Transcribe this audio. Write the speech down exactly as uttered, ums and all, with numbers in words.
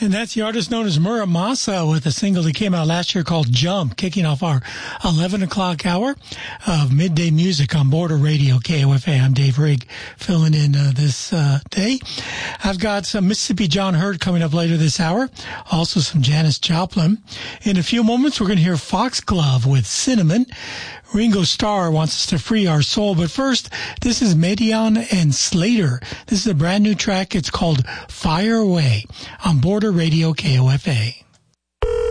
And that's the artist known as Muramasa with a single that came out last year called Jump, kicking off our eleven o'clock hour of midday music on Border Radio, K O F A. I'm Dave Rigg, filling in uh, this uh, day. I've got some Mississippi John Hurt coming up later this hour, also some Janis Joplin. In a few moments, we're going to hear Foxglove with Cinnamon. Ringo Starr wants us to free our soul. But first, this is Medion and Slater. This is a brand new track. It's called Fire Away on Border Radio K O F A.